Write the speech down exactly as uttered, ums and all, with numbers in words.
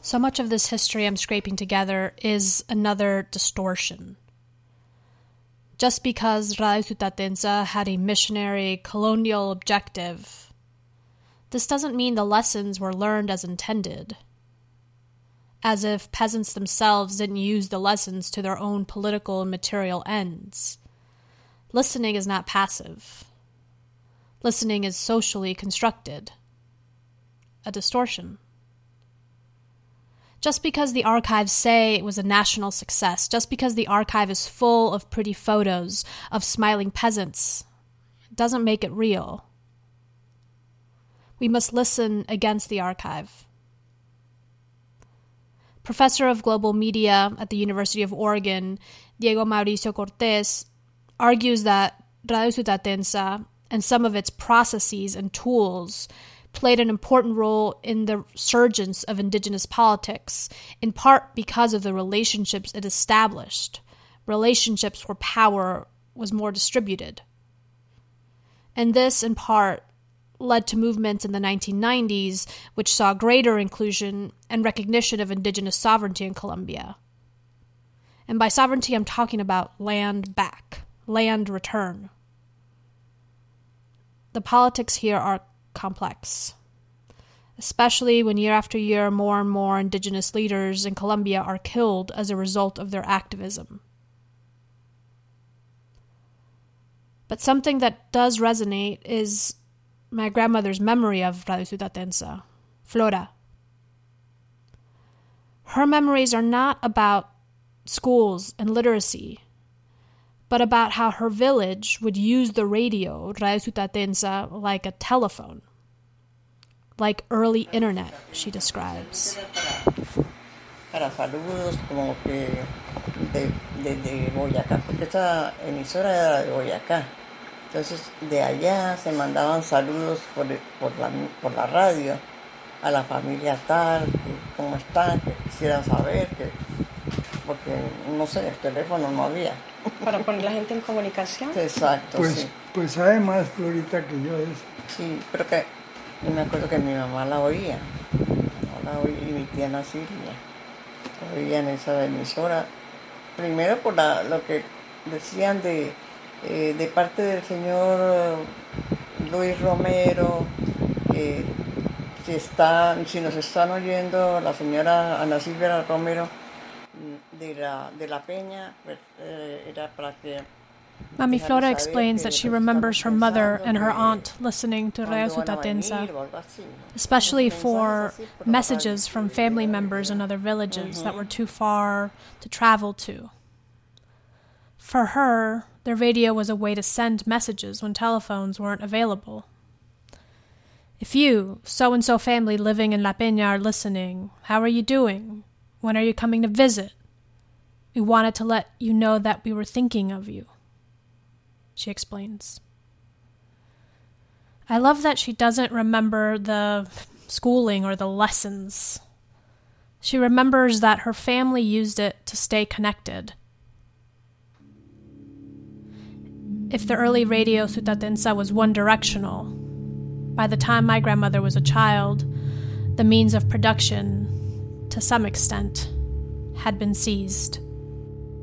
So much of this history I'm scraping together is another distortion. Just because Radio Sutatensa had a missionary colonial objective, this doesn't mean the lessons were learned as intended. As if peasants themselves didn't use the lessons to their own political and material ends. Listening is not passive. Listening is socially constructed. A distortion. Just because the archives say it was a national success, just because the archive is full of pretty photos of smiling peasants, doesn't make it real. We must listen against the archive. Professor of Global Media at the University of Oregon, Diego Mauricio Cortés, argues that Radio Sutatensa and some of its processes and tools played an important role in the resurgence of indigenous politics, in part because of the relationships it established, relationships where power was more distributed. And this, in part, led to movements in the nineteen nineties which saw greater inclusion and recognition of indigenous sovereignty in Colombia. And by sovereignty, I'm talking about land back, land return. The politics here are complex, especially when year after year more and more indigenous leaders in Colombia are killed as a result of their activism. But something that does resonate is my grandmother's memory of Radio Sutatensa, Flora. Her memories are not about schools and literacy, but about how her village would use the radio, Radio Sutatensa, like a telephone. Like early internet, she describes. Para saludos, como que de, de, de Boyacá, porque esta emisora era de Boyacá. Entonces, de allá se mandaban saludos por, por, la, por la radio a la familia tal, que cómo están, que quisieran saber, que, porque, no sé, el teléfono no había. Para poner la gente en comunicación. Exacto, pues, sí. Pues sabe más, Florita, que yo eso. Sí, pero que yo me acuerdo que mi mamá la oía, no la oía, y mi tía Ana Silvia, la oía en esa emisora, primero por la, lo que decían de, eh, de parte del señor Luis Romero, que si, están, si nos están oyendo la señora Ana Silvia Romero, de la, de la Peña, pues, eh, era para que... Mami Flora explains that she remembers her mother and her aunt listening to Radio Sutatensa, especially for messages from family members in other villages that were too far to travel to. For her, their radio was a way to send messages when telephones weren't available. If you, so-and-so family living in La Peña, are listening, how are you doing? When are you coming to visit? We wanted to let you know that we were thinking of you, she explains. I love that she doesn't remember the schooling or the lessons. She remembers that her family used it to stay connected. If the early Radio Sutatensa was one-directional, by the time my grandmother was a child, the means of production, to some extent, had been seized.